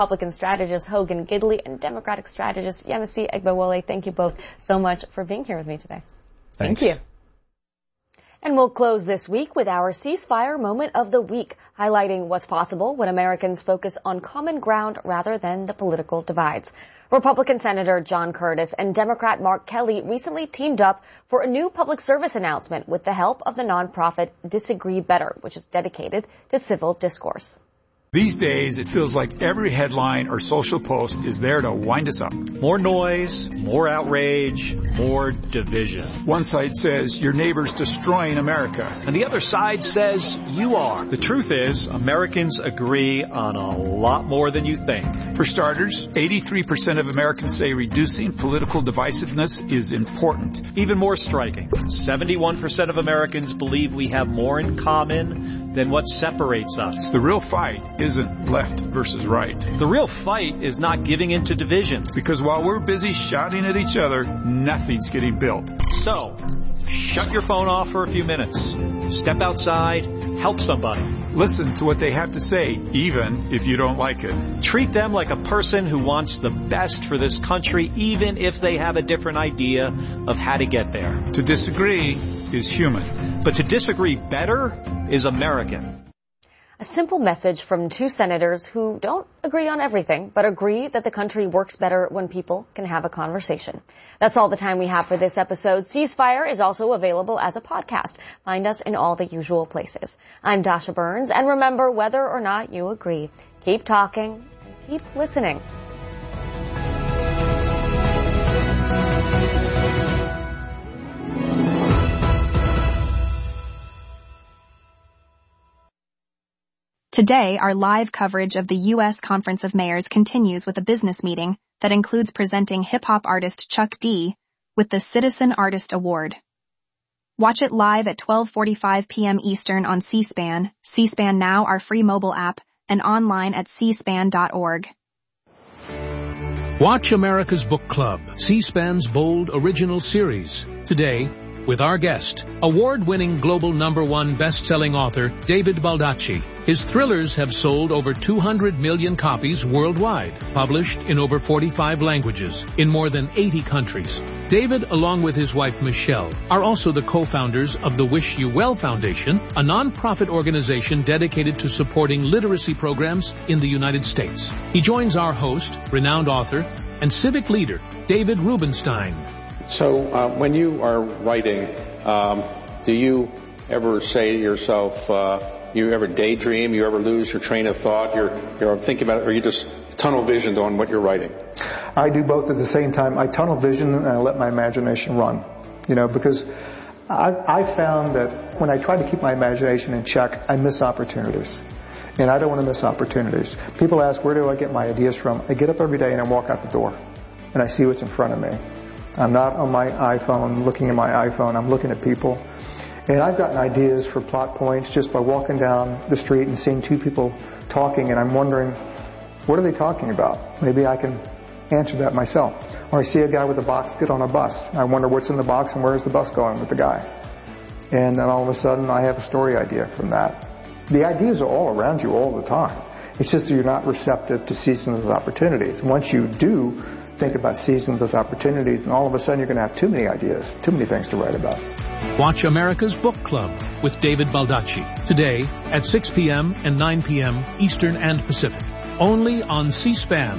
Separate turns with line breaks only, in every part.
Republican strategist Hogan Gidley and Democratic strategist Yemisi Egbewole. Thank you both so much for being here with me today.
Thanks.
Thank you. And we'll close this week with our ceasefire moment of the week, highlighting what's possible when Americans focus on common ground rather than the political divides. Republican Senator John Curtis and Democrat Mark Kelly recently teamed up for a new public service announcement with the help of the nonprofit Disagree Better, which is dedicated to civil discourse.
These days, it feels like every headline or social post is there to wind us up.
More noise, more outrage, more division.
One side says your neighbor's destroying America.
And the other side says you are. The truth is, Americans agree on a lot more than you think.
For starters, 83% of Americans say reducing political divisiveness is important.
Even more striking, 71% of Americans believe we have more in common than what separates us.
The real fight isn't left versus right.
The real fight is not giving in to division.
Because while we're busy shouting at each other, nothing's getting built.
So, shut your phone off for a few minutes. Step outside, help somebody.
Listen to what they have to say, even if you don't like it.
Treat them like a person who wants the best for this country, even if they have a different idea of how to get there.
To disagree is human.
But to disagree better is American.
A simple message from two senators who don't agree on everything, but agree that the country works better when people can have a conversation. That's all the time we have for this episode. Ceasefire is also available as a podcast. Find us in all the usual places. I'm Dasha Burns, and remember, whether or not you agree, keep talking and keep listening.
Today, our live coverage of the U.S. Conference of Mayors continues with a business meeting that includes presenting hip-hop artist Chuck D with the Citizen Artist Award. Watch it live at 12:45 p.m. Eastern on C-SPAN, C-SPAN Now, our free mobile app, and online at cspan.org.
Watch America's Book Club, C-SPAN's bold original series. Today, with our guest, award-winning global #1 best-selling author David Baldacci. His thrillers have sold over 200 million copies worldwide, published in over 45 languages, in more than 80 countries. David, along with his wife Michelle, are also the co-founders of the Wish You Well Foundation, a non-profit organization dedicated to supporting literacy programs in the United States. He joins our host, renowned author, and civic leader, David Rubenstein.
So when you are writing, do you ever say to yourself, you ever daydream, you ever lose your train of thought, you're thinking about it, or you just tunnel visioned on what you're writing?
I do both at the same time. I tunnel vision and I let my imagination run, because I found that when I try to keep my imagination in check, I miss opportunities. And I don't want to miss opportunities. People ask, where do I get my ideas from? I get up every day and I walk out the door and I see what's in front of me. I'm not on my iPhone looking at my iPhone. I'm looking at people. And I've gotten ideas for plot points just by walking down the street and seeing two people talking, and I'm wondering, what are they talking about? Maybe I can answer that myself. Or I see a guy with a box get on a bus. I wonder what's in the box and where's the bus going with the guy. And then all of a sudden I have a story idea from that. The ideas are all around you all the time. It's just that you're not receptive to seizing those opportunities. Once you do think about seizing those opportunities, and all of a sudden you're going to have too many ideas, too many things to write about.
Watch America's Book Club with David Baldacci today at 6 p.m. and 9 p.m. Eastern and Pacific, only on C-SPAN.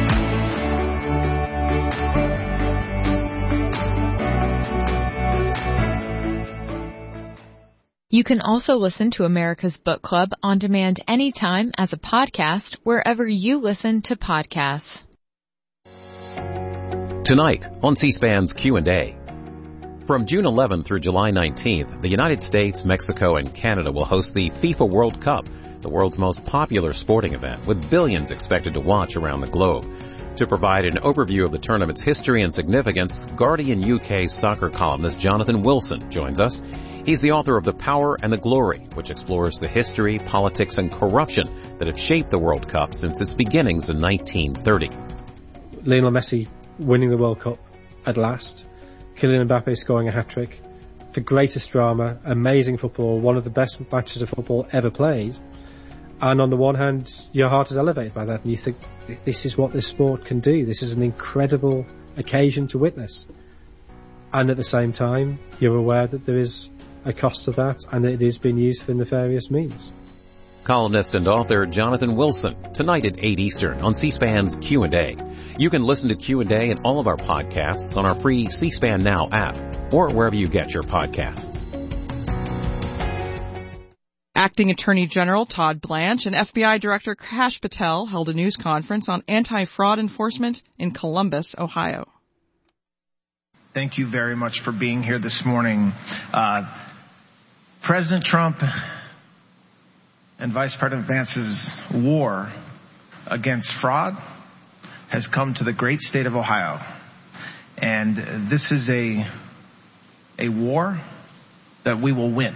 You can also listen to America's Book Club on demand anytime as a podcast wherever you listen to podcasts.
Tonight on C-SPAN's Q&A. From June 11th through July 19th, the United States, Mexico, and Canada will host the FIFA World Cup, the world's most popular sporting event, with billions expected to watch around the globe. To provide an overview of the tournament's history and significance, Guardian UK soccer columnist Jonathan Wilson joins us. He's the author of The Power and the Glory, which explores the history, politics, and corruption that have shaped the World Cup since its beginnings in 1930.
Lionel Messi winning the World Cup at last, Kylian Mbappe scoring a hat-trick, the greatest drama, amazing football, one of the best matches of football ever played, And on the one hand, your heart is elevated by that, and you think, this is what this sport can do. This is an incredible occasion to witness. And at the same time, you're aware that there is a cost to that, and that it is being used for nefarious means.
Columnist and author Jonathan Wilson, tonight at 8 Eastern on C-SPAN's Q&A. You can listen to Q&A and all of our podcasts on our free C-SPAN Now app or wherever you get your podcasts.
Acting Attorney General Todd Blanche and FBI Director Kash Patel held a news conference on anti-fraud enforcement in Columbus, Ohio.
Thank you very much for being here this morning. President Trump and Vice President Vance's war against fraud has come to the great state of Ohio. And this is a war that we will win.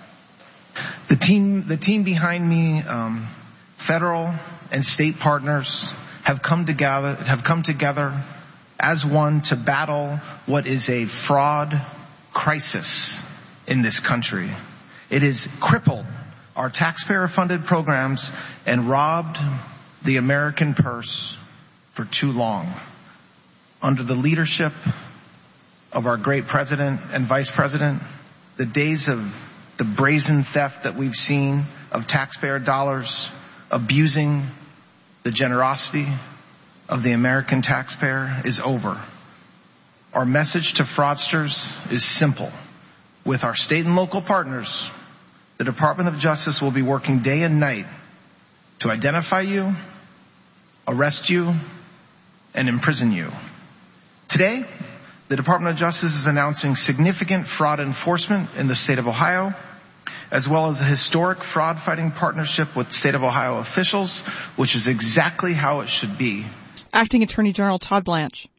The team behind me, federal and state partners have come together as one to battle what is a fraud crisis in this country. It has crippled our taxpayer-funded programs and robbed the American purse for too long. Under the leadership of our great president and vice president, the days of the brazen theft that we've seen of taxpayer dollars abusing the generosity of the American taxpayer is over. Our message to fraudsters is simple. With our state and local partners, the Department of Justice will be working day and night to identify you, arrest you, and imprison you. Today, the Department of Justice is announcing significant fraud enforcement in the state of Ohio, as well as a historic fraud-fighting partnership with state of Ohio officials, which is exactly how it should be.
Acting Attorney General Todd Blanche.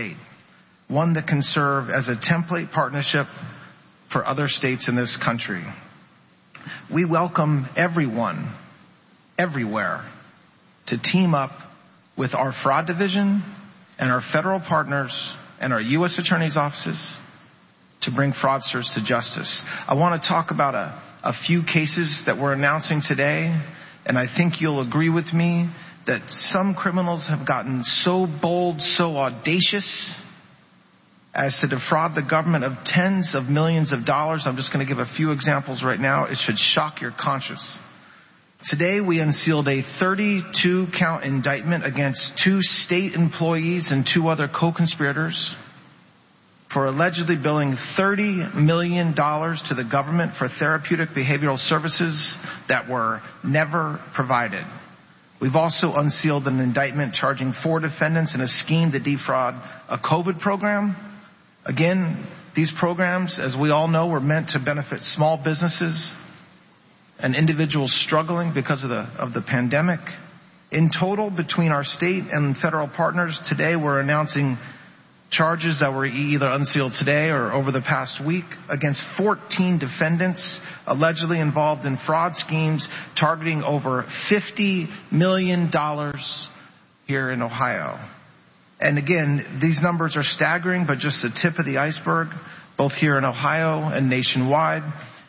One that can serve as a template partnership for other states in this country. We welcome everyone, everywhere, to team up with our fraud division and our federal partners and our U.S. attorney's offices to bring fraudsters to justice. I want to talk about a few cases that we're announcing today, and I think you'll agree with me that some criminals have gotten so bold, so audacious as to defraud the government of tens of millions of dollars. I'm just going to give a few examples right now. It should shock your conscience. Today, we unsealed a 32-count indictment against 2 state employees and 2 other co-conspirators for allegedly billing $30 million to the government for therapeutic behavioral services that were never provided. We've also unsealed an indictment charging 4 defendants in a scheme to defraud a COVID program. Again, these programs, as we all know, were meant to benefit small businesses and individuals struggling because of the pandemic. In total, between our state and federal partners, today we're announcing charges that were either unsealed today or over the past week against 14 defendants allegedly involved in fraud schemes targeting over $50 million here in Ohio. And again, these numbers are staggering, but just the tip of the iceberg, both here in Ohio and nationwide.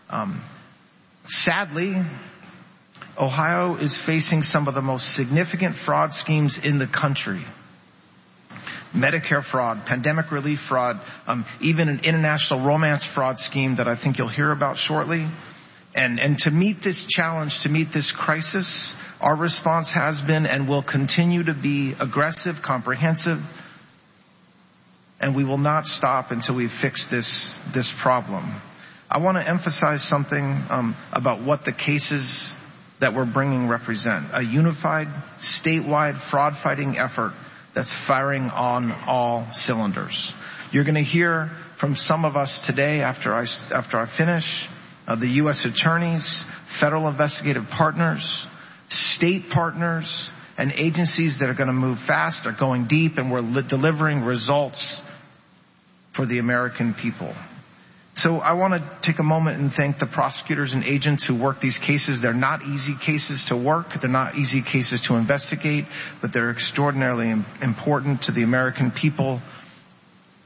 Sadly, Ohio is facing some of the most significant fraud schemes in the country. Medicare fraud, pandemic relief fraud, even an international romance fraud scheme that I think you'll hear about shortly. And to meet this challenge, to meet this crisis, our response has been and will continue to be aggressive, comprehensive, and we will not stop until we fix this problem. I want to emphasize something about what the cases that we're bringing represent. A unified, statewide fraud-fighting effort that's firing on all cylinders. You're going to hear from some of us today after I finish, the U.S. attorneys, federal investigative partners, state partners, and agencies that are going to move fast, are going deep, and we're delivering results for the American people. So I want to take a moment and thank the prosecutors and agents who work these cases. They're not easy cases to work. They're not easy cases to investigate, but they're extraordinarily important to the American people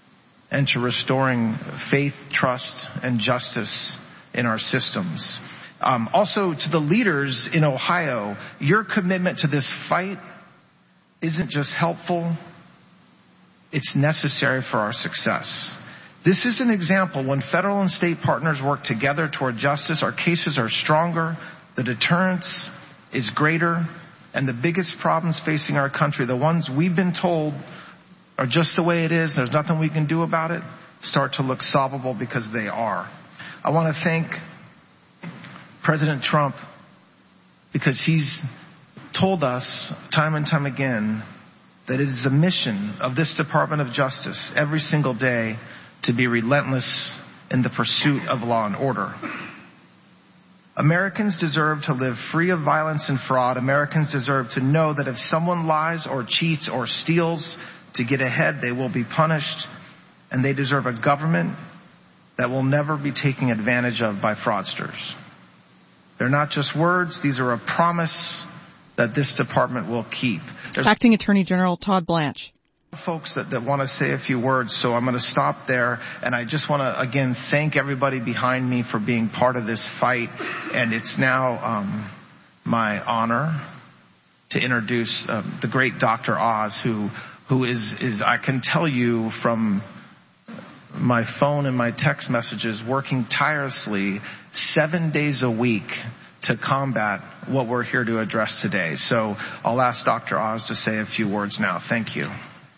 and to restoring faith, trust, and justice in our systems. Also, to the leaders in Ohio, your commitment to this fight isn't just helpful, it's necessary for our success. This is an example when federal and state partners work together toward justice, our cases are stronger, the deterrence is greater, and the biggest problems facing our country, the ones we've been told are just the way it is, there's nothing we can do about it, start to look solvable because they are. I want to thank President Trump because he's told us time and time again that it is a mission of this Department of Justice every single day to be relentless in the pursuit of law and order. Americans deserve to live free of violence and fraud. Americans deserve to know that if someone lies or cheats or steals to get ahead, they will be punished, and they deserve a government that will never be taken advantage of by fraudsters. They're not just words, these are a promise that this department will keep. There's
Acting Attorney General Todd Blanche.
Folks that want to say a few words, so I'm going to stop there, and I just want to again thank everybody behind me for being part of this fight, and it's now my honor to introduce the great Dr. Oz, who is I can tell you from my phone and my text messages, working tirelessly 7 days a week to combat what we're here to address today. So I'll ask Dr. Oz to say a few words now. Thank you.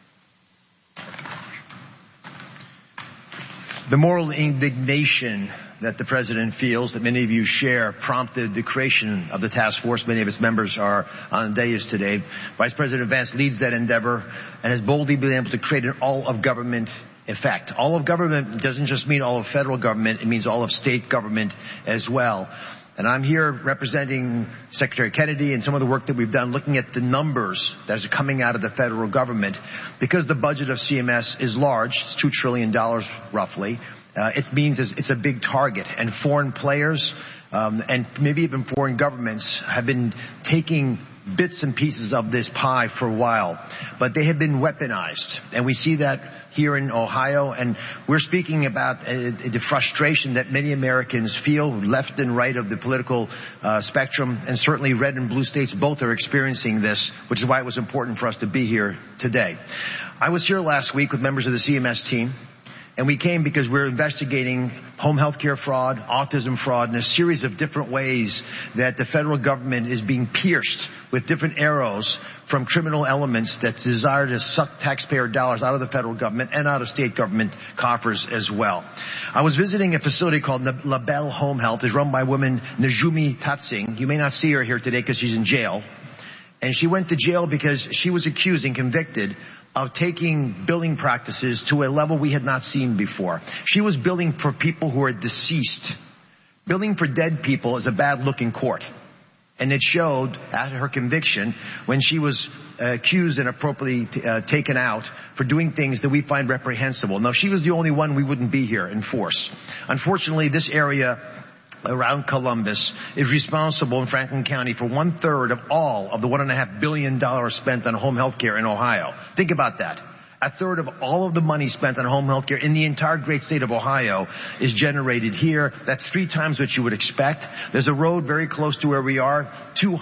The moral indignation that the President feels, that many of you share, prompted the creation of the task force. Many of its members are on the dais today. Vice President Vance leads that endeavor and has boldly been able to create an all-of-government effect. All of government doesn't just mean all of federal government, it means all of state government as well. And I'm here representing Secretary Kennedy and some of the work that we've done looking at the numbers that are coming out of the federal government. Because the budget of CMS is large, it's $2 trillion roughly, it means it's a big target. And foreign players and maybe even foreign governments have been taking bits and pieces of this pie for a while, but they have been weaponized, and we see that here in Ohio, and we're speaking about the frustration that many Americans feel, left and right of the political spectrum, and certainly red and blue states both are experiencing this, which is why it was important for us to be here today. I was here last week with members of the CMS team, and we came because we're investigating home health care fraud, autism fraud, and a series of different ways that the federal government is being pierced with different arrows from criminal elements that desire to suck taxpayer dollars out of the federal government and out of state government coffers as well. I was visiting a facility called La Belle Home Health. It's run by a woman, Najumi Tatsing. You may not see her here today because she's in jail. And she went to jail because she was accused and convicted of taking billing practices to a level we had not seen before. She was billing for people who are deceased. Billing for dead people is a bad look in court. And it showed at her conviction when she was accused and appropriately taken out for doing things that we find reprehensible. Now, if she was the only one, we wouldn't be here in force. Unfortunately, this area around Columbus is responsible in Franklin County for 1/3 of all of the $1.5 billion spent on home health care in Ohio. Think about that. 1/3 of all of the money spent on home health care in the entire great state of Ohio is generated here. That's 3 times what you would expect. There's a road very close to where we are,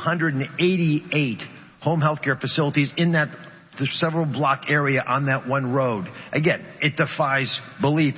288 home health care facilities in that several block area on that one road. Again, it defies belief.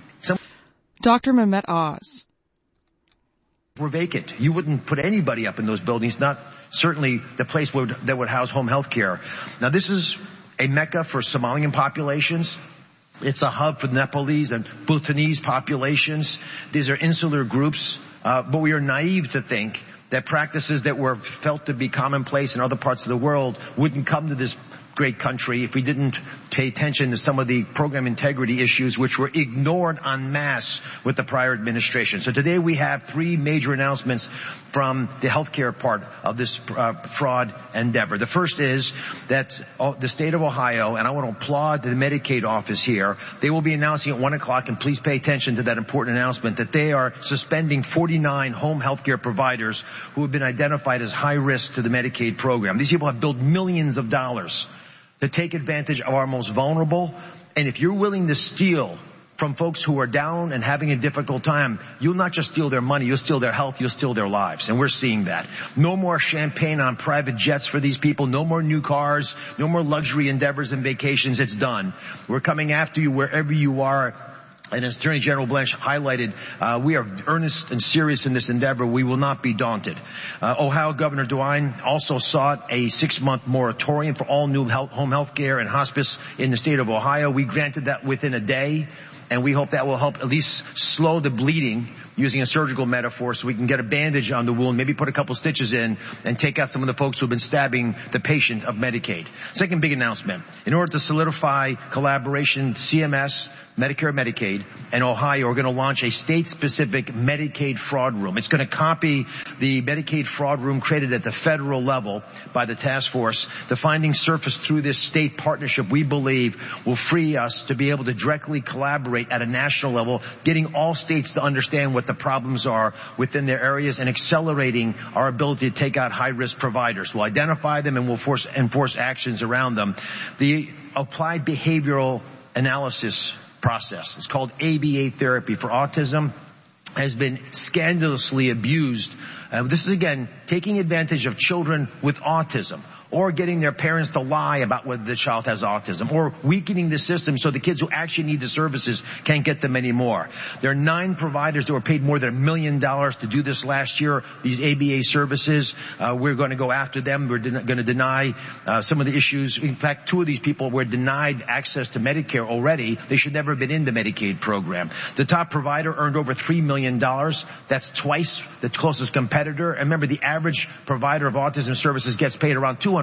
Dr. Mehmet Oz.
Were vacant. You wouldn't put anybody up in those buildings, not certainly the place that would house home health care. Now, this is a mecca for Somalian populations. It's a hub for Nepalese and Bhutanese populations. These are insular groups, but we are naive to think that practices that were felt to be commonplace in other parts of the world wouldn't come to this great country if we didn't pay attention to some of the program integrity issues which were ignored en masse with the prior administration. So today we have 3 major announcements from the healthcare part of this fraud endeavor. The first is that the state of Ohio, and I want to applaud the Medicaid office here, they will be announcing at 1 o'clock, and please pay attention to that important announcement, that they are suspending 49 home healthcare providers who have been identified as high risk to the Medicaid program. These people have billed millions of dollars to take advantage of our most vulnerable. And if you're willing to steal from folks who are down and having a difficult time, you'll not just steal their money, you'll steal their health, you'll steal their lives. And we're seeing that. No more champagne on private jets for these people. No more new cars. No more luxury endeavors and vacations. It's done. We're coming after you wherever you are. And as Attorney General Blanche highlighted, we are earnest and serious in this endeavor. We will not be daunted. Ohio Governor DeWine also sought a 6-month moratorium for all new home health care and hospice in the state of Ohio. We granted that within a day. And we hope that will help at least slow the bleeding, using a surgical metaphor, so we can get a bandage on the wound, maybe put a couple stitches in, and take out some of the folks who have been stabbing the patient of Medicaid. Second big announcement. In order to solidify collaboration, CMS, Medicare, Medicaid, and Ohio are going to launch a state-specific Medicaid fraud room. It's going to copy the Medicaid fraud room created at the federal level by the task force. The findings surfaced through this state partnership, we believe, will free us to be able to directly collaborate at a national level, getting all states to understand what the problems are within their areas and accelerating our ability to take out high-risk providers. We'll identify them and we'll enforce actions around them. The applied behavioral analysis process, it's called ABA therapy for autism, has been scandalously abused. This is, again, taking advantage of children with autism, or getting their parents to lie about whether the child has autism, or weakening the system so the kids who actually need the services can't get them anymore. There are 9 providers that were paid more than $1 million to do this last year, these ABA services. We're going to go after them. We're going to deny some of the issues. In fact, 2 of these people were denied access to Medicare already. They should never have been in the Medicaid program. The top provider earned over $3 million. That's twice the closest competitor. And remember, the average provider of autism services gets paid around $200,000.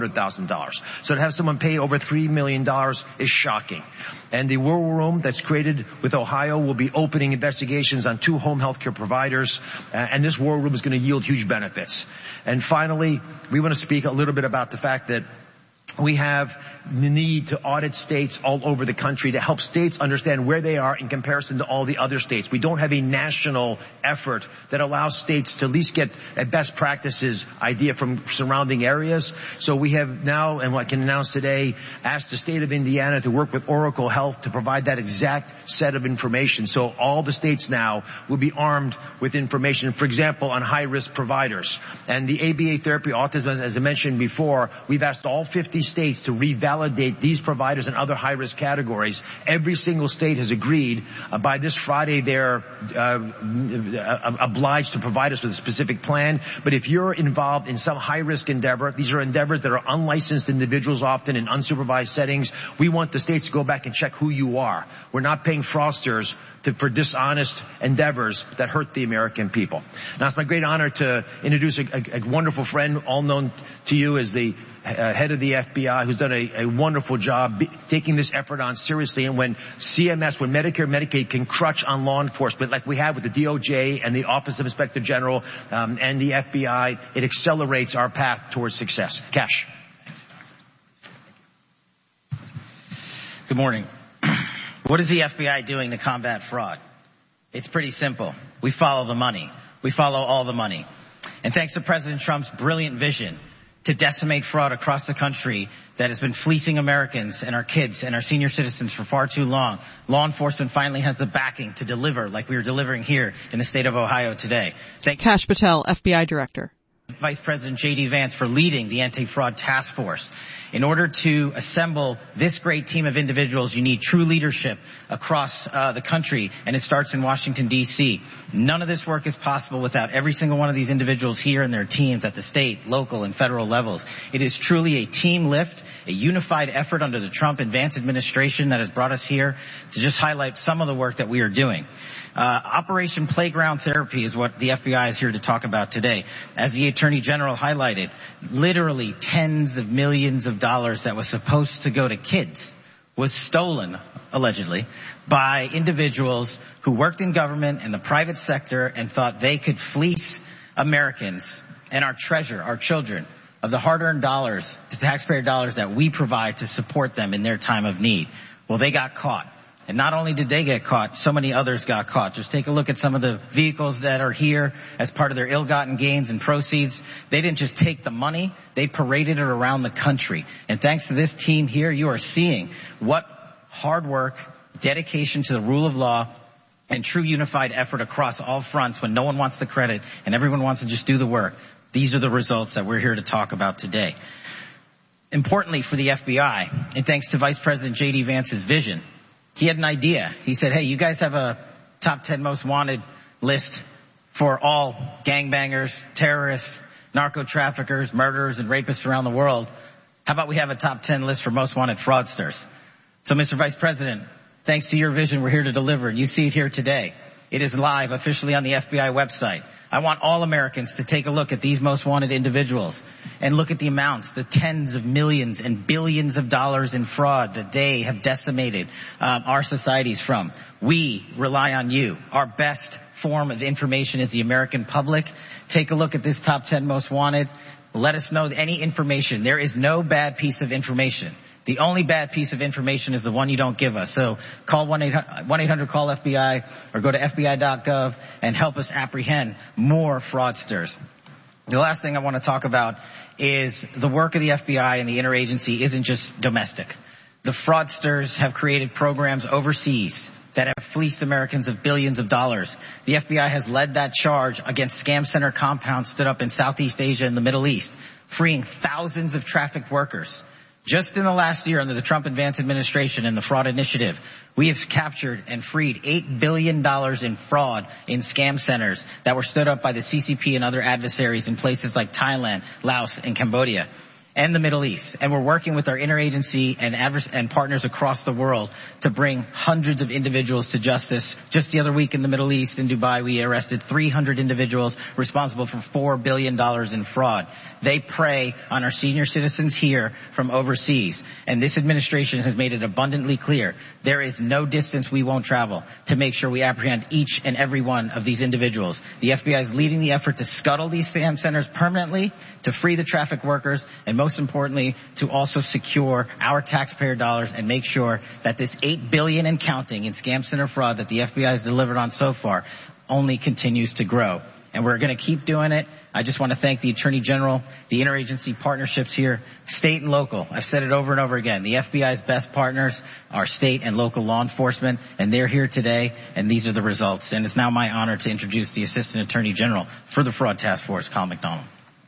So to have someone pay over $3 million is shocking. And the war room that's created with Ohio will be opening investigations on 2 home health care providers. And this war room is going to yield huge benefits. And finally, we want to speak a little bit about the fact that we have the need to audit states all over the country to help states understand where they are in comparison to all the other states. We don't have a national effort that allows states to at least get a best practices idea from surrounding areas. So we have now, and I can announce today, asked the state of Indiana to work with Oracle Health to provide that exact set of information. So all the states now will be armed with information, for example, on high-risk providers. And the ABA therapy autism, as I mentioned before, we've asked all 50 states to revalidate these providers and other high-risk categories. Every single state has agreed. By this Friday, they're obliged to provide us with a specific plan. But if you're involved in some high-risk endeavor, these are endeavors that are unlicensed individuals, often in unsupervised settings, we want the states to go back and check who you are. We're not paying fraudsters for dishonest endeavors that hurt the American people. Now, it's my great honor to introduce a wonderful friend, all known to you as the head of the FBI, who's done a wonderful job taking this effort on seriously. And when CMS, when Medicare, Medicaid can crutch on law enforcement like we have with the DOJ and the Office of Inspector General and the FBI, it accelerates our path towards success. Cash.
Good morning. What is the FBI doing to combat fraud? It's pretty simple. We follow the money. We follow all the money. And thanks to President Trump's brilliant vision to decimate fraud across the country that has been fleecing Americans and our kids and our senior citizens for far too long, law enforcement finally has the backing to deliver like we are delivering here in the state of Ohio today.
Kash Patel, FBI Director.
Vice President J.D. Vance for leading the anti-fraud task force. In order to assemble this great team of individuals, you need true leadership across the country, and it starts in Washington, D.C. None of this work is possible without every single one of these individuals here and their teams at the state, local, and federal levels. It is truly a team lift, a unified effort under the Trump and Vance administration that has brought us here to just highlight some of the work that we are doing. Operation Playground Therapy is what the FBI is here to talk about today. As the Attorney General highlighted, literally tens of millions of dollars that was supposed to go to kids was stolen, allegedly, by individuals who worked in government and the private sector and thought they could fleece Americans and our treasure, our children, of the hard-earned dollars, the taxpayer dollars that we provide to support them in their time of need. Well, they got caught. And not only did they get caught, so many others got caught. Just take a look at some of the vehicles that are here as part of their ill-gotten gains and proceeds. They didn't just take the money, they paraded it around the country. And thanks to this team here, you are seeing what hard work, dedication to the rule of law, and true unified effort across all fronts when no one wants the credit and everyone wants to just do the work. These are the results that we're here to talk about today. Importantly for the FBI, and thanks to Vice President J.D. Vance's vision, he had an idea. He said, hey, you guys have a top 10 most wanted list for all gangbangers, terrorists, narco-traffickers, murderers, and rapists around the world. How about we have a top 10 list for most wanted fraudsters? So, Mr. Vice President, thanks to your vision, we're here to deliver, and you see it here today. It is live officially on the FBI website. I want all Americans to take a look at these most wanted individuals and look at the amounts, the tens of millions and billions of dollars in fraud that they have decimated our societies from. We rely on you. Our best form of information is the American public. Take a look at this top 10 most wanted. Let us know any information. There is no bad piece of information. The only bad piece of information is the one you don't give us. So call 1-800-CALL-FBI or go to FBI.gov and help us apprehend more fraudsters. The last thing I want to talk about is the work of the FBI and the interagency isn't just domestic. The fraudsters have created programs overseas that have fleeced Americans of billions of dollars. The FBI has led that charge against scam center compounds stood up in Southeast Asia and the Middle East, freeing thousands of trafficked workers. Just in the last year under the Trump and Vance administration and the fraud initiative, we have captured and freed $8 billion in fraud in scam centers that were stood up by the CCP and other adversaries in places like Thailand, Laos, and Cambodia, and the Middle East. And we're working with our interagency and partners across the world to bring hundreds of individuals to justice. Just the other week in the Middle East, in Dubai, we arrested 300 individuals responsible for $4 billion in fraud. They prey on our senior citizens here from overseas. And this administration has made it abundantly clear there is no distance we won't travel to make sure we apprehend each and every one of these individuals. The FBI is leading the effort to scuttle these scam centers permanently, to free the traffic workers, and most importantly, to also secure our taxpayer dollars and make sure that this $8 billion and counting in scam center fraud that the FBI has delivered on so far only continues to grow. And we're going to keep doing it. I just want to thank the Attorney General, the interagency partnerships here, state and local. I've said it over and over again. The FBI's best partners are state and local law enforcement, and they're here today, and these are the results. And it's now my honor to introduce the Assistant Attorney General for the Fraud Task Force, Colin McDonald.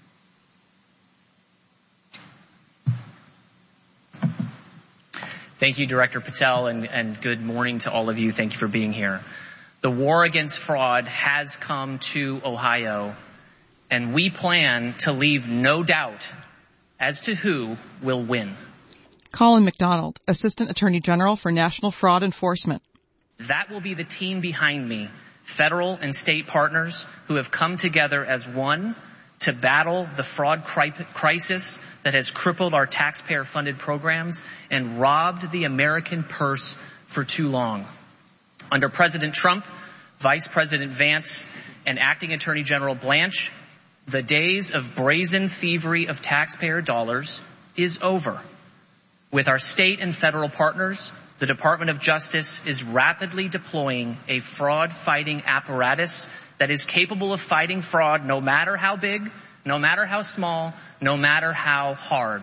Thank you, Director Patel, and good morning to all of you. Thank you for being here. The war against fraud has come to Ohio, and we plan to leave no doubt as to who will win.
Colin McDonald, Assistant Attorney General for National Fraud Enforcement.
That will be the team behind me, federal and state partners who have come together as one to battle the fraud crisis that has crippled our taxpayer-funded programs and robbed the American purse for too long. Under President Trump, Vice President Vance, and Acting Attorney General Blanche, the days of brazen thievery of taxpayer dollars is over. With our state and federal partners, the Department of Justice is rapidly deploying a fraud-fighting apparatus that is capable of fighting fraud no matter how big, no matter how small, no matter how hard.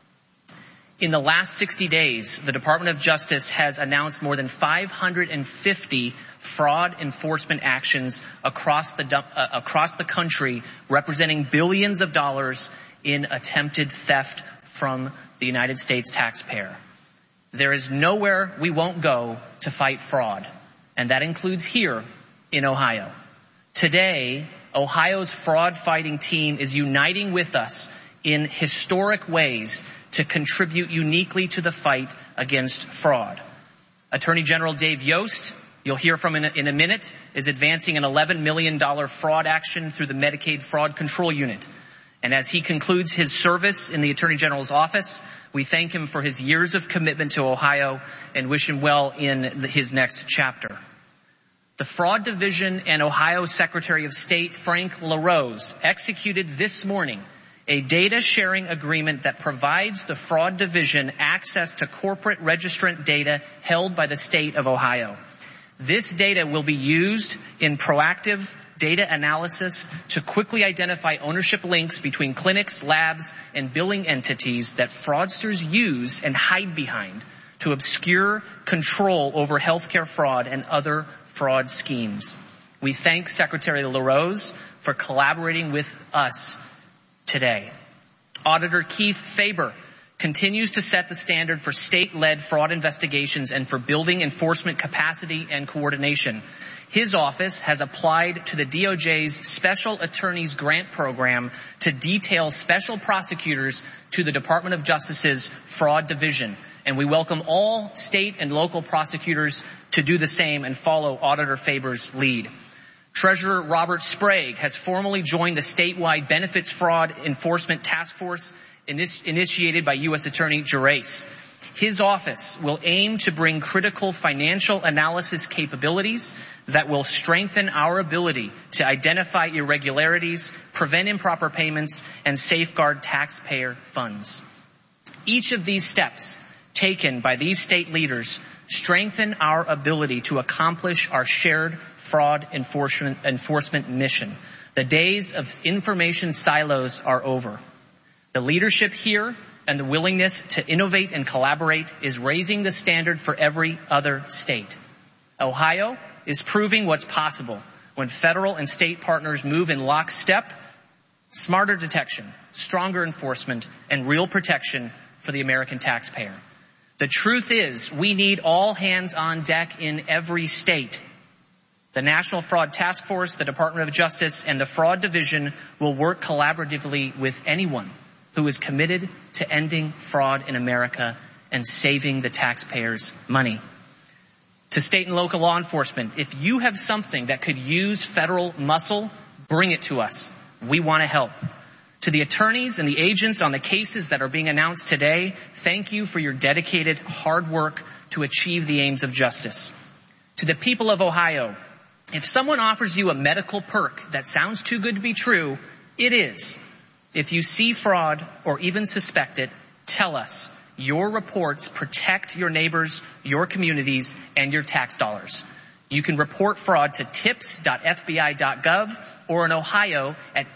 In the last 60 days, the Department of Justice has announced more than 550 fraud enforcement actions across the country, representing billions of dollars in attempted theft from the United States taxpayer. There is nowhere we won't go to fight fraud, and that includes here in Ohio. Today, Ohio's fraud-fighting team is uniting with us in historic ways to contribute uniquely to the fight against fraud. Attorney General Dave Yost, you'll hear from in a minute, is advancing an $11 million fraud action through the Medicaid Fraud Control Unit. And as he concludes his service in the Attorney General's office, we thank him for his years of commitment to Ohio and wish him well in his next chapter. The Fraud Division and Ohio Secretary of State Frank LaRose executed this morning a data sharing agreement that provides the Fraud Division access to corporate registrant data held by the state of Ohio. This data will be used in proactive data analysis to quickly identify ownership links between clinics, labs, and billing entities that fraudsters use and hide behind to obscure control over healthcare fraud and other fraud schemes. We thank Secretary LaRose for collaborating with us today. Auditor Keith Faber continues to set the standard for state-led fraud investigations and for building enforcement capacity and coordination. His office has applied to the DOJ's Special Attorneys Grant Program to detail special prosecutors to the Department of Justice's Fraud Division. And we welcome all state and local prosecutors to do the same and follow Auditor Faber's lead. Treasurer Robert Sprague has formally joined the statewide Benefits Fraud Enforcement Task Force initiated by U.S. Attorney Gerace. His office will aim to bring critical financial analysis capabilities that will strengthen our ability to identify irregularities, prevent improper payments, and safeguard taxpayer funds. Each of these steps taken by these state leaders strengthen our ability to accomplish our shared fraud enforcement mission. The days of information silos are over. The leadership here and the willingness to innovate and collaborate is raising the standard for every other state. Ohio is proving what's possible when federal and state partners move in lockstep. Smarter detection, stronger enforcement, and real protection for the American taxpayer. The truth is, we need all hands on deck in every state. The National Fraud Task Force, the Department of Justice, and the Fraud Division will work collaboratively with anyone who is committed to ending fraud in America and saving the taxpayers' money. To state and local law enforcement, if you have something that could use federal muscle, bring it to us. We want to help. To the attorneys and the agents on the cases that are being announced today, thank you for your dedicated hard work to achieve the aims of justice. To the people of Ohio, if someone offers you a medical perk that sounds too good to be true, it is. If you see fraud or even suspect it, tell us. Your reports protect your neighbors, your communities, and your tax dollars. You can report fraud to tips.fbi.gov or in Ohio at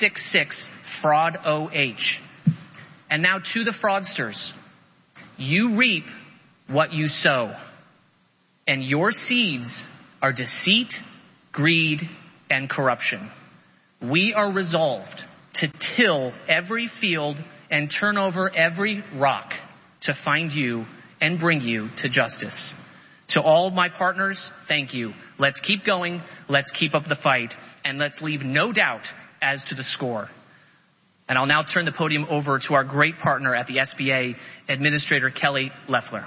866-FRAUD-OH. And now to the fraudsters. You reap what you sow. And your seeds are deceit, greed, and corruption. We are resolved to till every field and turn over every rock to find you and bring you to justice. To all my partners, thank you. Let's keep going, let's keep up the fight, and let's leave no doubt as to the score. And I'll now turn the podium over to our great partner at the SBA, Administrator Kelly Loeffler.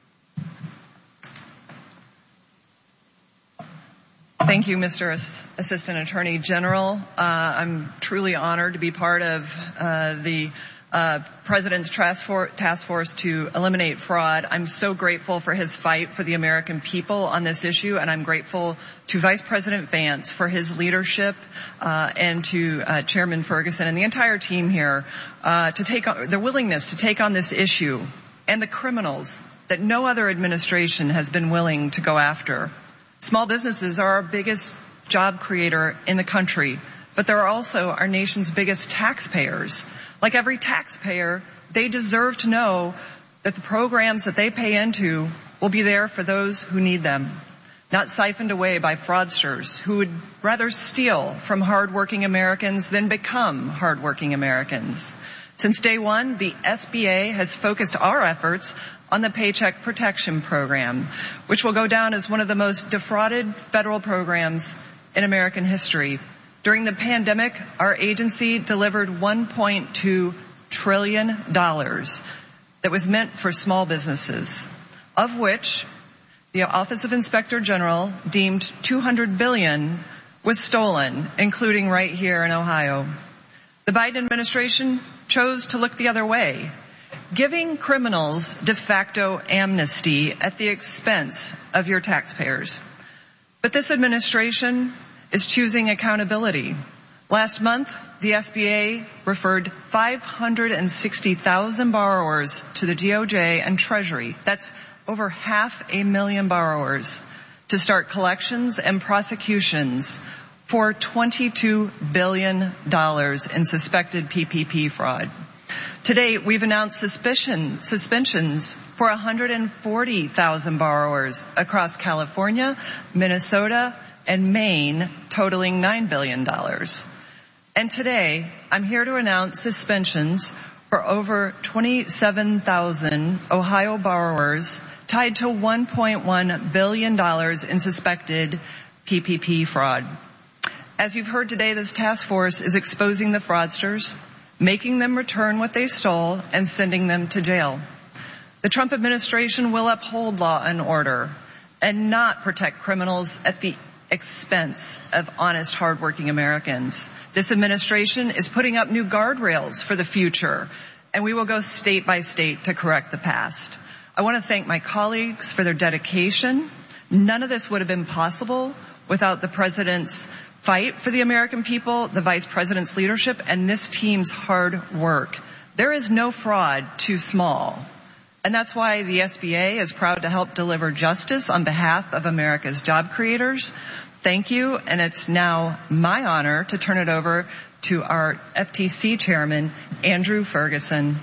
Thank you, Mr. Assistant Attorney General. I'm truly honored to be part of the President's task force to eliminate fraud. I'm so grateful for his fight for the American people on this issue, and I'm grateful to Vice President Vance for his leadership and to Chairman Ferguson and the entire team here to take on their willingness to take on this issue and the criminals that no other administration has been willing to go after. Small businesses are our biggest job creator in the country, but they're also our nation's biggest taxpayers. Like every taxpayer, they deserve to know that the programs that they pay into will be there for those who need them, not siphoned away by fraudsters who would rather steal from hardworking Americans than become hardworking Americans. Since day one, the SBA has focused our efforts on the Paycheck Protection Program, which will go down as one of the most defrauded federal programs in American history. During the pandemic, our agency delivered $1.2 trillion that was meant for small businesses, of which the Office of Inspector General deemed $200 billion was stolen, including right here in Ohio. The Biden administration chose to look the other way, giving criminals de facto amnesty at the expense of your taxpayers. But this administration is choosing accountability. Last month, the SBA referred 560,000 borrowers to the DOJ and Treasury. That's over 500,000 borrowers to start collections and prosecutions for $22 billion in suspected PPP fraud. Today, we've announced suspensions for 140,000 borrowers across California, Minnesota, and Maine, totaling $9 billion. And today, I'm here to announce suspensions for over 27,000 Ohio borrowers tied to $1.1 billion in suspected PPP fraud. As you've heard today, this task force is exposing the fraudsters, making them return what they stole, and sending them to jail. The Trump administration will uphold law and order and not protect criminals at the expense of honest, hardworking Americans. This administration is putting up new guardrails for the future, and we will go state by state to correct the past. I want to thank my colleagues for their dedication. None of this would have been possible without the president's fight for the American people, the vice president's leadership, and this team's hard work. There is no fraud too small. And that's why the SBA is proud to help deliver justice on behalf of America's job creators. Thank you, and it's now my honor to turn it over to our FTC chairman, Andrew Ferguson.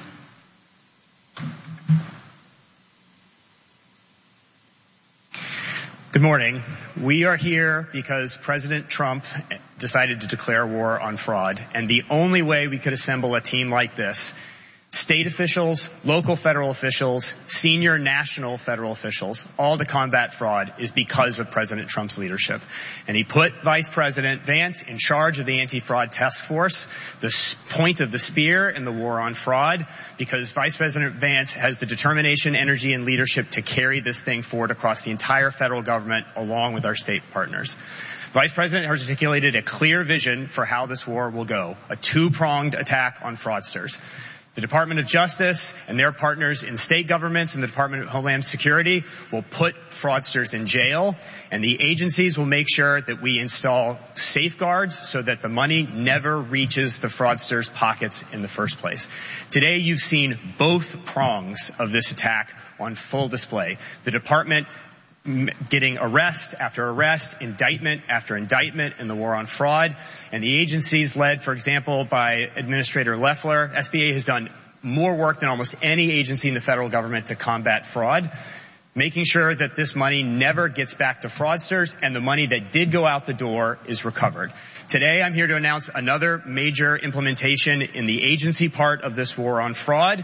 Good morning. We are here because President Trump decided to declare war on fraud, and the only way we could assemble a team like this, state officials, local federal officials, senior national federal officials, all to combat fraud, is because of President Trump's leadership. And he put Vice President Vance in charge of the anti-fraud task force, the point of the spear in the war on fraud, because Vice President Vance has the determination, energy, and leadership to carry this thing forward across the entire federal government along with our state partners. Vice President has articulated a clear vision for how this war will go, a two-pronged attack on fraudsters. The Department of Justice and their partners in state governments and the Department of Homeland Security will put fraudsters in jail, and the agencies will make sure that we install safeguards so that the money never reaches the fraudsters' pockets in the first place. Today, you've seen both prongs of this attack on full display. The department getting arrest after arrest, indictment after indictment in the war on fraud. And the agencies led, for example, by Administrator Loeffler, SBA has done more work than almost any agency in the federal government to combat fraud, making sure that this money never gets back to fraudsters and the money that did go out the door is recovered. Today, I'm here to announce another major implementation in the agency part of this war on fraud.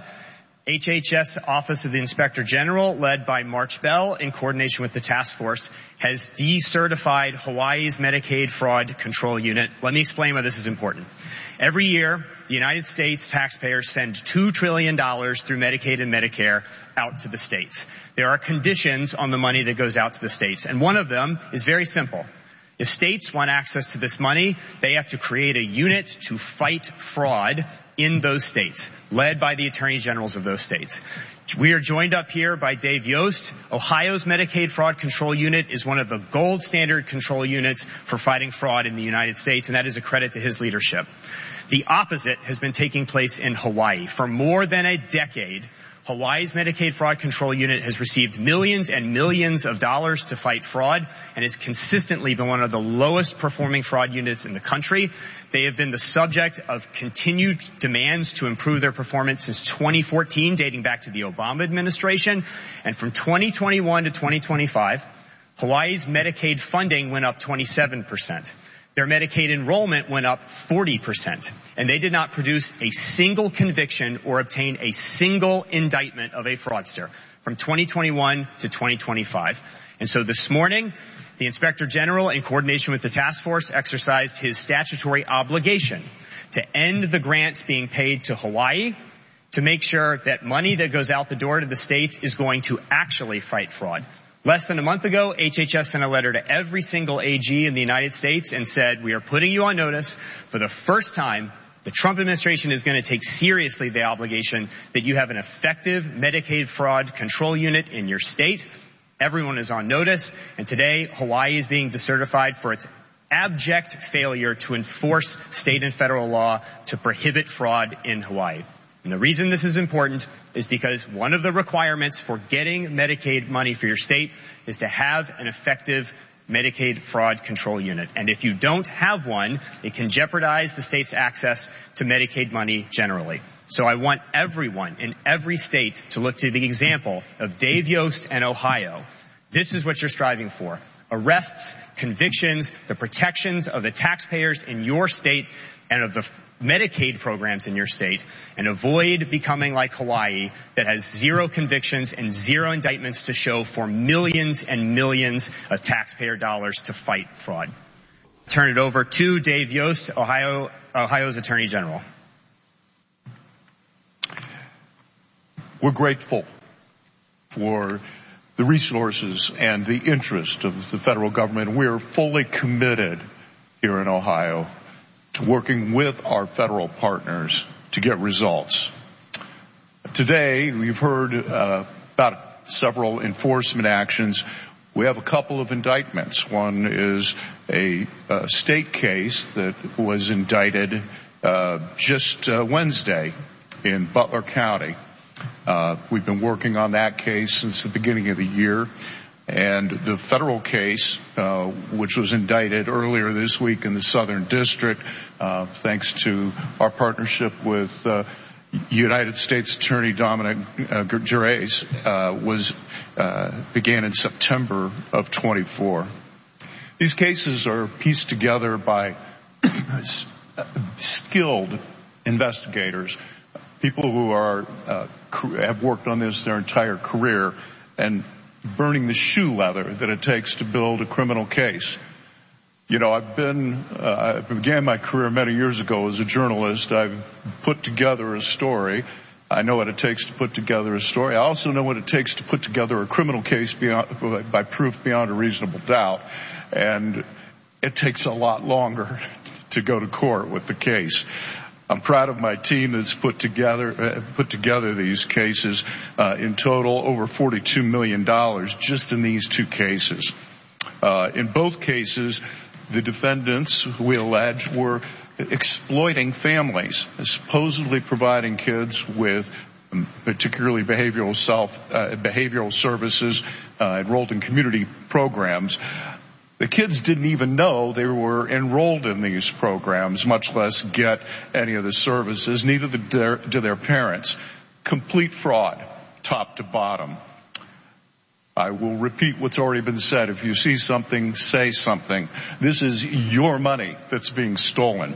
HHS Office of the Inspector General, led by March Bell in coordination with the task force, has decertified Hawaii's Medicaid Fraud Control Unit. Let me explain why this is important. Every year, the United States taxpayers send $2 trillion through Medicaid and Medicare out to the states. There are conditions on the money that goes out to the states, and one of them is very simple. If states want access to this money, they have to create a unit to fight fraud in those states, led by the attorney generals of those states. We are joined up here by Dave Yost. Ohio's Medicaid Fraud Control Unit is one of the gold standard control units for fighting fraud in the United States, and that is a credit to his leadership. The opposite has been taking place in Hawaii. For more than a decade, Hawaii's Medicaid Fraud Control Unit has received millions and millions of dollars to fight fraud and has consistently been one of the lowest performing fraud units in the country. They have been the subject of continued demands to improve their performance since 2014, dating back to the Obama administration. And from 2021 to 2025, Hawaii's Medicaid funding went up 27%. Their Medicaid enrollment went up 40%, and they did not produce a single conviction or obtain a single indictment of a fraudster from 2021 to 2025. And so this morning, the Inspector General, in coordination with the task force, exercised his statutory obligation to end the grants being paid to Hawaii, to make sure that money that goes out the door to the states is going to actually fight fraud. Less than a month ago, HHS sent a letter to every single AG in the United States and said, we are putting you on notice. For the first time, the Trump administration is going to take seriously the obligation that you have an effective Medicaid fraud control unit in your state. Everyone is on notice, and today Hawaii is being decertified for its abject failure to enforce state and federal law to prohibit fraud in Hawaii. And the reason this is important is because one of the requirements for getting Medicaid money for your state is to have an effective Medicaid Fraud Control Unit. And if you don't have one, it can jeopardize the state's access to Medicaid money generally. So I want everyone in every state to look to the example of Dave Yost and Ohio. This is what you're striving for. Arrests, convictions, the protections of the taxpayers in your state and of the Medicaid programs in your state, and avoid becoming like Hawaii that has 0 convictions and 0 indictments to show for millions and millions of taxpayer dollars to fight fraud. Turn it over to Dave Yost, Ohio's Attorney General.
We're grateful for the resources and the interest of the federal government. We're fully committed here in Ohio to working with our federal partners to get results. Today, we've heard about several enforcement actions. We have a couple of indictments. One is a state case that was indicted just Wednesday in Butler County. We've been working on that case since the beginning of the year. And the federal case, which was indicted earlier this week in the Southern District, thanks to our partnership with United States Attorney Dominic Gerace, began in September of 24. These cases are pieced together by skilled investigators, people who have worked on this their entire career and burning the shoe leather that it takes to build a criminal case. You know, I began my career many years ago as a journalist. I've put together a story. I know what it takes to put together a story. I also know what it takes to put together a criminal case by proof beyond a reasonable doubt. And it takes a lot longer to go to court with the case. I'm proud of my team that's put together these cases. In total, over $42 million just in these 2 cases. In both cases, the defendants, we allege, were exploiting families, supposedly providing kids with particularly behavioral services enrolled in community programs. The kids didn't even know they were enrolled in these programs, much less get any of the services, neither do their parents. Complete fraud, top to bottom. I will repeat what's already been said. If you see something, say something. This is your money that's being stolen.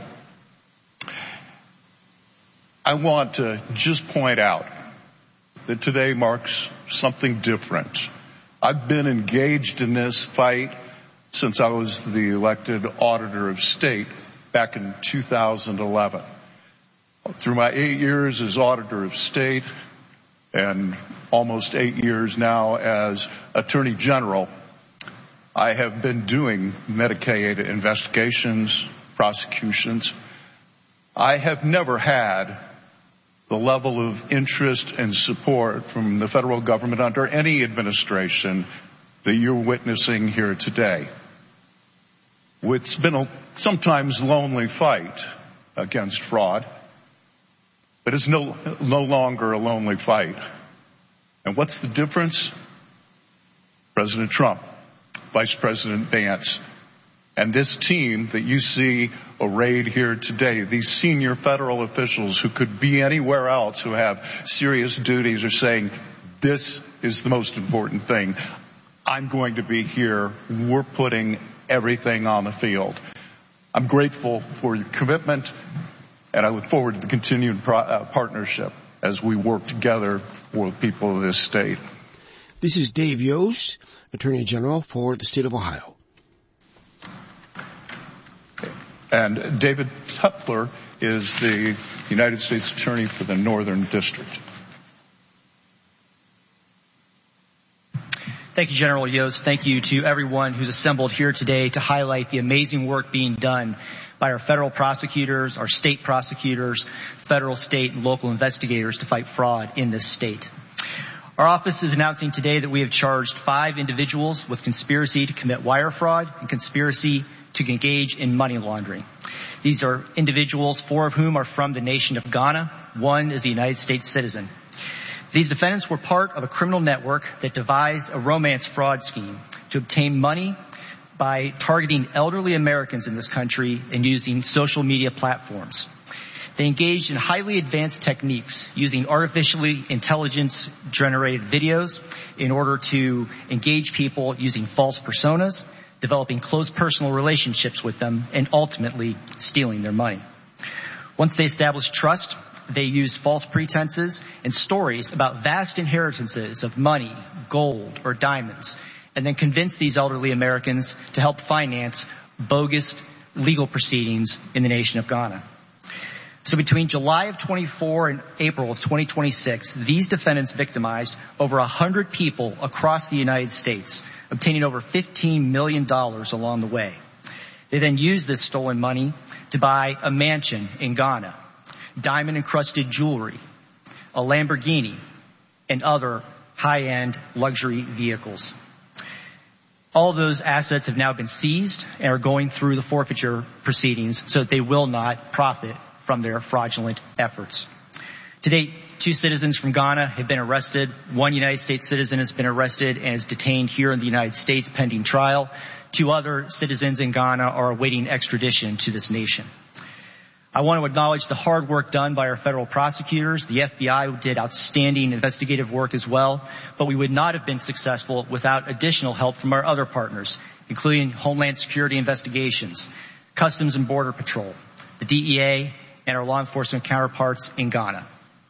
I want to just point out that today marks something different. I've been engaged in this fight since I was the elected auditor of state back in 2011. Through my 8 years as auditor of state and almost 8 years now as attorney general, I have been doing Medicaid investigations, prosecutions. I have never had the level of interest and support from the federal government under any administration that you're witnessing here today. It's been a sometimes lonely fight against fraud, but it's no longer a lonely fight. And what's the difference? President Trump, Vice President Vance, and this team that you see arrayed here today, these senior federal officials who could be anywhere else, who have serious duties, are saying, this is the most important thing. I'm going to be here. We're putting everything on the field. I'm grateful for your commitment, and I look forward to the continued partnership as we work together for the people of this state.
This is Dave Yost, Attorney General for the state of Ohio.
And David Tupler is the United States Attorney for the Northern District.
Thank you, General Yost. Thank you to everyone who's assembled here today to highlight the amazing work being done by our federal prosecutors, our state prosecutors, federal, state, and local investigators to fight fraud in this state. Our office is announcing today that we have charged 5 individuals with conspiracy to commit wire fraud and conspiracy to engage in money laundering. These are individuals, 4 of whom are from the nation of Ghana. 1 is a United States citizen. These defendants were part of a criminal network that devised a romance fraud scheme to obtain money by targeting elderly Americans in this country and using social media platforms. They engaged in highly advanced techniques using artificially intelligence-generated videos in order to engage people using false personas, developing close personal relationships with them, and ultimately stealing their money. Once they established trust, they used false pretenses and stories about vast inheritances of money, gold, or diamonds, and then convinced these elderly Americans to help finance bogus legal proceedings in the nation of Ghana. So between July of 24 and April of 2026, these defendants victimized over 100 people across the United States, obtaining over $15 million along the way. They then used this stolen money to buy a mansion in Ghana, diamond-encrusted jewelry, a Lamborghini, and other high-end luxury vehicles. All of those assets have now been seized and are going through the forfeiture proceedings so that they will not profit from their fraudulent efforts. To date, 2 citizens from Ghana have been arrested. 1 United States citizen has been arrested and is detained here in the United States pending trial. 2 other citizens in Ghana are awaiting extradition to this nation. I want to acknowledge the hard work done by our federal prosecutors. The FBI did outstanding investigative work as well, but we would not have been successful without additional help from our other partners, including Homeland Security Investigations, Customs and Border Patrol, the DEA, and our law enforcement counterparts in Ghana.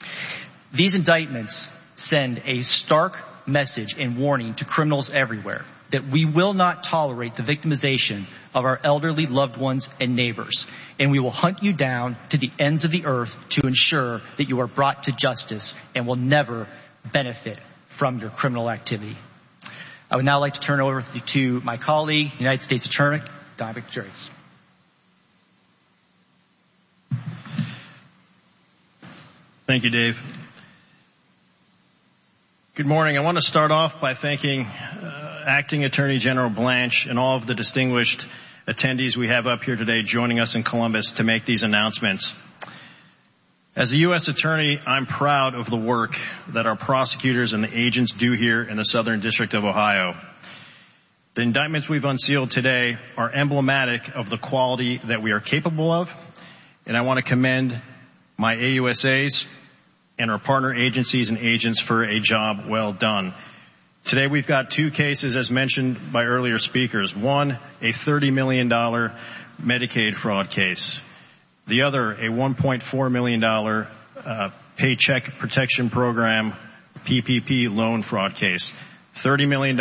These indictments send a stark message and warning to criminals everywhere that we will not tolerate the victimization of our elderly loved ones and neighbors, and we will hunt you down to the ends of the earth to ensure that you are brought to justice and will never benefit from your criminal activity. I would now like to turn it over to my colleague, United States Attorney Dominic Jerez.
Thank you, Dave. Good morning. I want to start off by thanking Acting Attorney General Blanche and all of the distinguished attendees we have up here today joining us in Columbus to make these announcements. As a U.S. Attorney, I'm proud of the work that our prosecutors and the agents do here in the Southern District of Ohio. The indictments we've unsealed today are emblematic of the quality that we are capable of, and I want to commend my AUSAs and our partner agencies and agents for a job well done. Today we've got 2 cases as mentioned by earlier speakers. One, a $30 million Medicaid fraud case. The other, a $1.4 million Paycheck Protection Program PPP loan fraud case. $30 million,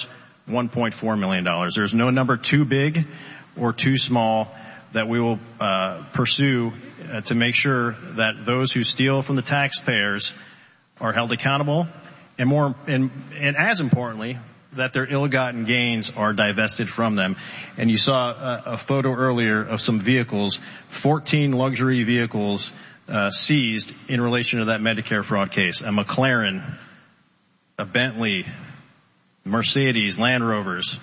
$1.4 million. There's no number too big or too small that we will pursue to make sure that those who steal from the taxpayers are held accountable, and as importantly, that their ill-gotten gains are divested from them. And you saw a photo earlier of some vehicles, 14 luxury vehicles seized in relation to that Medicare fraud case. A McLaren, a Bentley, Mercedes, Land Rovers,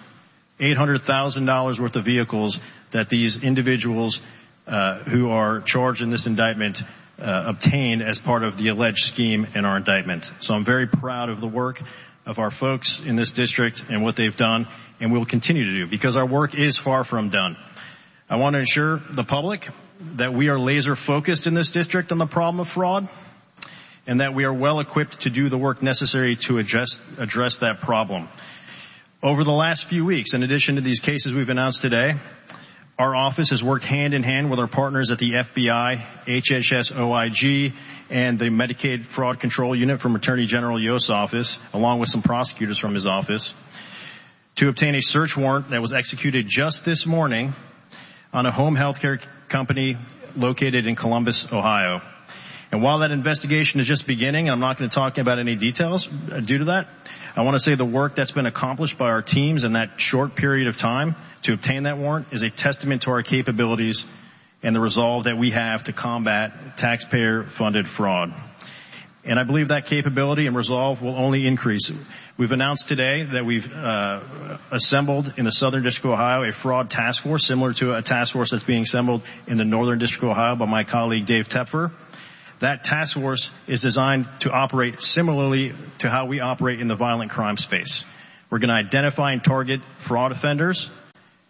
$800,000 worth of vehicles that these individuals who are charged in this indictment obtained as part of the alleged scheme in our indictment. So I'm very proud of the work of our folks in this district and what they've done, and we'll continue to do, because our work is far from done. I want to assure the public that we are laser focused in this district on the problem of fraud, and that we are well equipped to do the work necessary to address that problem. Over the last few weeks, in addition to these cases we've announced today, our office has worked hand in hand with our partners at the FBI, HHS OIG, and the Medicaid Fraud Control Unit from Attorney General Yost's office, along with some prosecutors from his office, to obtain a search warrant that was executed just this morning on a home health care company located in Columbus, Ohio. And while that investigation is just beginning, I'm not going to talk about any details due to that. I want to say the work that's been accomplished by our teams in that short period of time to obtain that warrant is a testament to our capabilities and the resolve that we have to combat taxpayer-funded fraud. And I believe that capability and resolve will only increase. We've announced today that we've assembled in the Southern District of Ohio a fraud task force similar to a task force that's being assembled in the Northern District of Ohio by my colleague Dave Tepfer. That task force is designed to operate similarly to how we operate in the violent crime space. We're going to identify and target fraud offenders,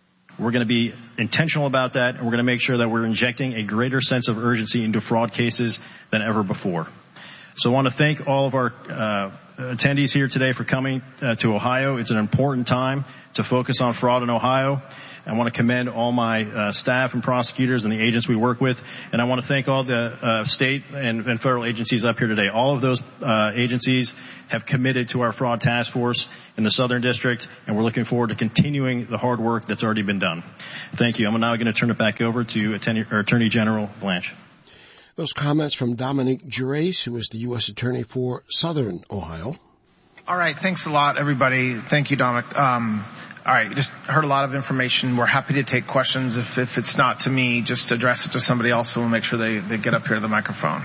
We're going to be intentional about that, and we're going to make sure that we're injecting a greater sense of urgency into fraud cases than ever before. So I want to thank all of our attendees here today for coming to Ohio. It's an important time to focus on fraud in Ohio. I want to commend all my staff and prosecutors and the agents we work with. And I want to thank all the state and federal agencies up here today. All of those agencies have committed to our fraud task force in the Southern District, and we're looking forward to continuing the hard work that's already been done. Thank you. I'm now going to turn it back over to Attorney General Blanche.
Those comments from Dominique Gerace, who is the U.S. Attorney for Southern Ohio.
All right. Thanks a lot, everybody. Thank you, Dominic. All right. Just heard a lot of information. We're happy to take questions. If it's not to me, just address it to somebody else, and we'll make sure they get up here to the microphone.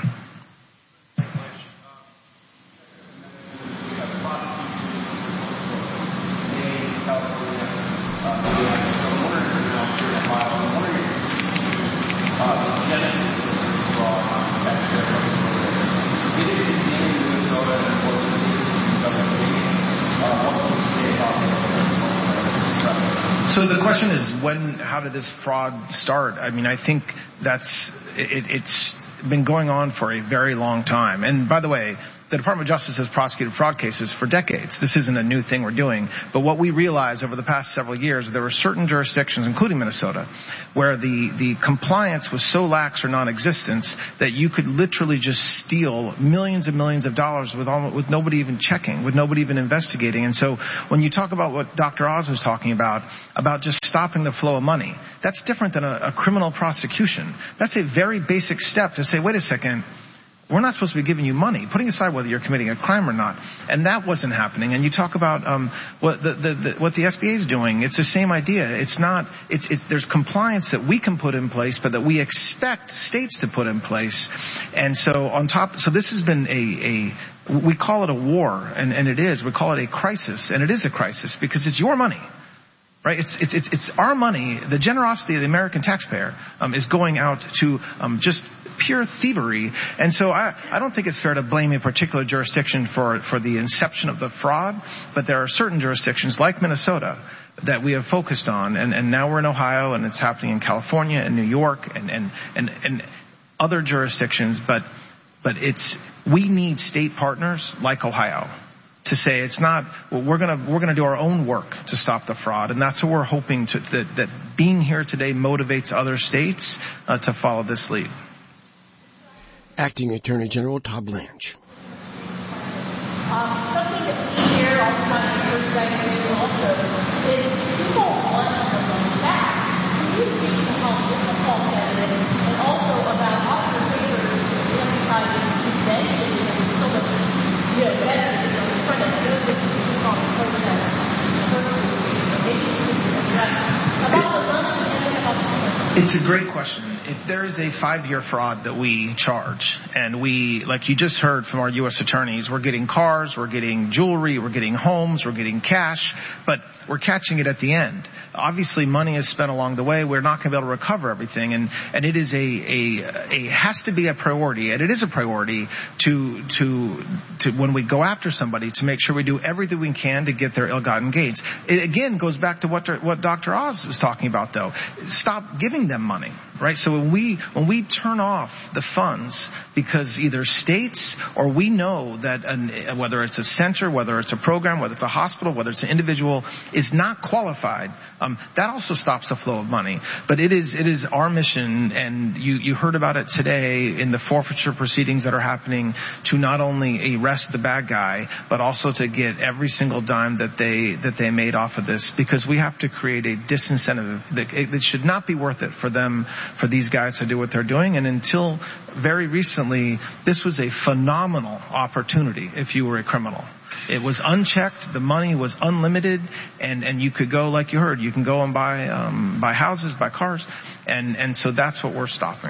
So the question is, how did this fraud start? I mean, I think it's been going on for a very long time. And by the way, the Department of Justice has prosecuted fraud cases for decades. This isn't a new thing we're doing. But what we realized over the past several years, there were certain jurisdictions, including Minnesota, where the compliance was so lax or non-existent that you could literally just steal millions and millions of dollars with nobody even checking, with nobody even investigating. And so when you talk about what Dr. Oz was talking about just stopping the flow of money, that's different than a criminal prosecution. That's a very basic step to say, wait a second, we're not supposed to be giving you money, putting aside whether you're committing a crime or not. And that wasn't happening. And you talk about what the SBA is doing. It's the same idea. There's compliance that we can put in place, but that we expect states to put in place. And so so this has been we call it a war, and it is. We call it a crisis, and it is a crisis because it's your money. Right? It's our money. The generosity of the American taxpayer is going out to just pure thievery. And so I don't think it's fair to blame a particular jurisdiction for the inception of the fraud, but there are certain jurisdictions like Minnesota that we have focused on, and now we're in Ohio, and it's happening in California and New York and other jurisdictions, but we need state partners like Ohio to say it's not, well, we're going to do our own work to stop the fraud. And that's what we're hoping that being here today motivates other states to follow this lead.
Acting Attorney General Todd Blanche.
Something that we hear all the time in church banks also is people want the money back. Can you speak to how difficult that is, and also about how your favors is emphasizing prevention and so much benefit in front of this on the protest purposes, maybe you can address about the money and about the money.
It's a great question. If there is a 5-year fraud that we charge, and we, like you just heard from our U.S. attorneys, we're getting cars, we're getting jewelry, we're getting homes, we're getting cash, but we're catching it at the end. Obviously, money is spent along the way. We're not going to be able to recover everything, and it is has to be a priority, and it is a priority to when we go after somebody to make sure we do everything we can to get their ill-gotten gains. It again goes back to what Dr. Oz was talking about, though. Stop giving them money, right? So when we turn off the funds because either states or we know that whether it's a center, whether it's a program, whether it's a hospital, whether it's an individual is not qualified, that also stops the flow of money. But it is our mission, and you heard about it today in the forfeiture proceedings that are happening, to not only arrest the bad guy, but also to get every single dime that they made off of this, because we have to create a disincentive. It should not be worth it for these guys to do what they're doing. And until very recently, this was a phenomenal opportunity if you were a criminal. It was unchecked, the money was unlimited, and you could go, like you heard, you can go and buy houses, buy cars, and so that's what we're stopping.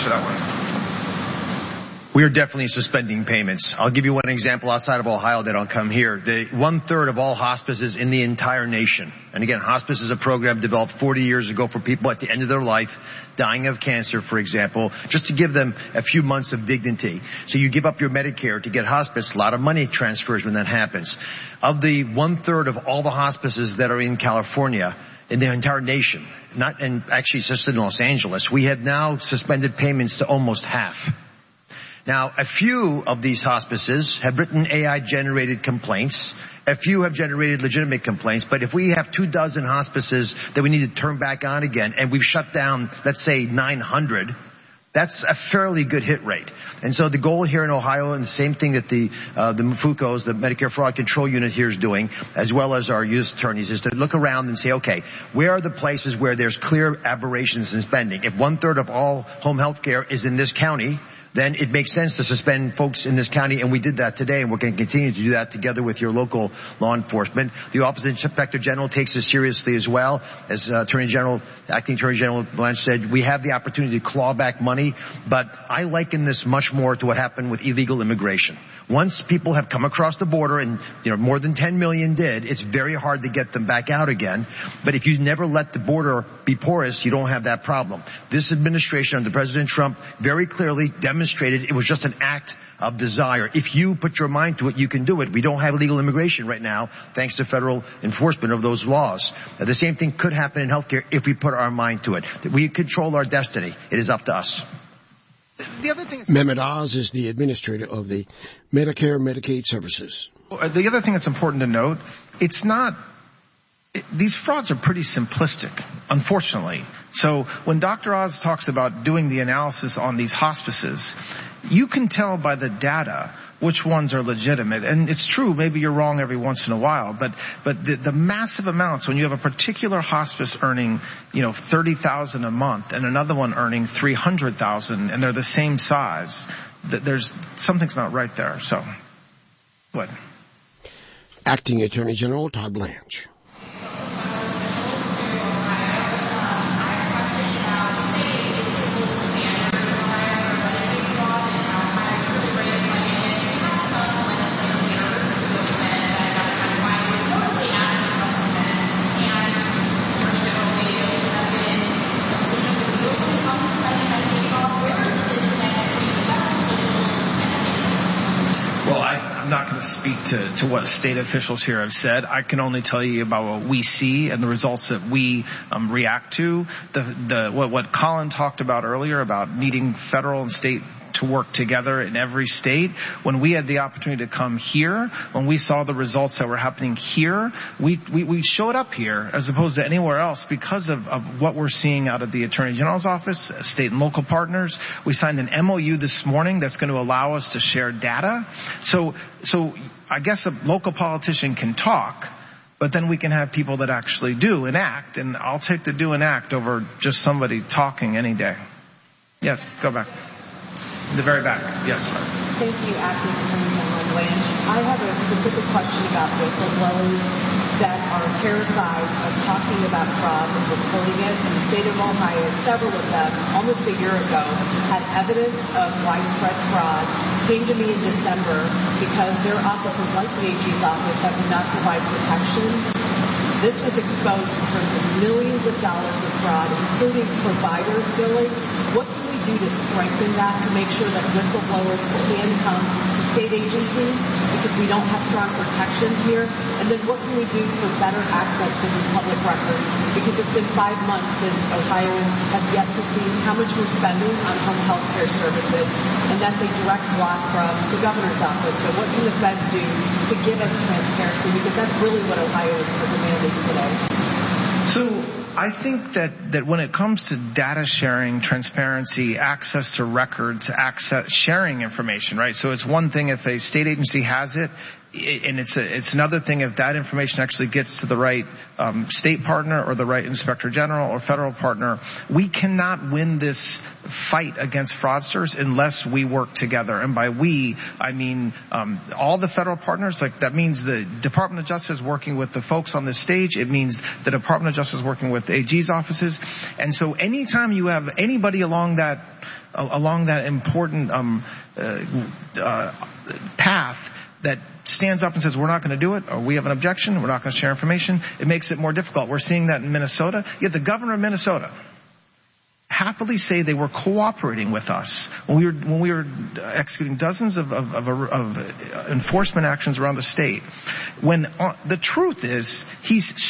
answer that one.
We are definitely suspending payments. I'll give you one example outside of Ohio that I'll come here. 1/3 of all hospices in the entire nation. And again, hospice is a program developed 40 years ago for people at the end of their life, dying of cancer, for example, just to give them a few months of dignity. So you give up your Medicare to get hospice. A lot of money transfers when that happens. Of the 1/3 of all the hospices that are in California, in the entire nation, and actually just in Los Angeles, we have now suspended payments to almost half. Now, a few of these hospices have written AI-generated complaints. A few have generated legitimate complaints. But if we have 24 hospices that we need to turn back on again, and we've shut down, let's say, 900, that's a fairly good hit rate. And so the goal here in Ohio, and the same thing that the MFUCOs, the Medicare Fraud Control Unit here is doing, as well as our U.S. attorneys, is to look around and say, okay, where are the places where there's clear aberrations in spending? If 1/3 of all home health care is in this county, then it makes sense to suspend folks in this county, and we did that today, and we're going to continue to do that together with your local law enforcement. The Office of Inspector General takes this seriously as well. As Acting Attorney General Blanche said, we have the opportunity to claw back money, but I liken this much more to what happened with illegal immigration. Once people have come across the border, and more than 10 million did, it's very hard to get them back out again. But if you never let the border be porous, you don't have that problem. This administration under President Trump very clearly demonstrated it was just an act of desire. If you put your mind to it, you can do it. We don't have illegal immigration right now, thanks to federal enforcement of those laws. The same thing could happen in healthcare if we put our mind to it. We control our destiny. It is up to us.
The other thing
Mehmet Oz is the administrator of the Medicare Medicaid Services.
The other thing that's important to note, these frauds are pretty simplistic, unfortunately. So when Dr. Oz talks about doing the analysis on these hospices, you can tell by the data which ones are legitimate. And it's true, maybe you're wrong every once in a while, but the massive amounts, when you have a particular hospice earning, $30,000 a month and another one earning $300,000 and they're the same size, something's not right there. So, what?
Acting Attorney General Todd Blanche.
I'm not going to speak to what state officials here have said. I can only tell you about what we see and the results that we react to. What Colin talked about earlier about needing federal and state to work together in every state. When we had the opportunity to come here, when we saw the results that were happening here, we showed up here as opposed to anywhere else because of what we're seeing out of the Attorney General's office, state and local partners. We signed an MOU this morning that's going to allow us to share data. So I guess a local politician can talk, but then we can have people that actually do and act, and I'll take the do and act over just somebody talking any day. Yeah, go back. In the very back, yes.
Thank you, Acting Attorney General Blanche. I have a specific question about whistleblowers that are terrified of talking about fraud and reporting it. In the state of Ohio, several of them, almost a year ago, had evidence of widespread fraud, came to me in December because their offices, like the AG's office, that would not provide protection. This was exposed in terms of millions of dollars of fraud, including providers billing. What can we do to strengthen that, to make sure that whistleblowers can come to state agencies because we don't have strong protections here? And then what can we do for better access to these public records? Because it's been 5 months since Ohio has yet to see how much we're spending on home health care services, and that's a direct block from the governor's office. So what can the feds do to give us transparency? Because that's really what Ohio is demanding today.
So I think that when it comes to data sharing, transparency, access to records, sharing information, right? So it's one thing if a state agency has it, and it's another thing if that information actually gets to the right state partner or the right inspector general or federal partner. We cannot win this fight against fraudsters unless we work together. And by we, I mean all the federal partners. Like that means the Department of Justice working with the folks on this stage. It means the Department of Justice working with AG's offices. And so anytime you have anybody along that along that important path that stands up and says, we're not going to do it, or we have an objection, we're not going to share information, it makes it more difficult. We're seeing that in Minnesota. Yet the governor of Minnesota happily say they were cooperating with us when we were executing dozens of enforcement actions around the state. When the truth is, he's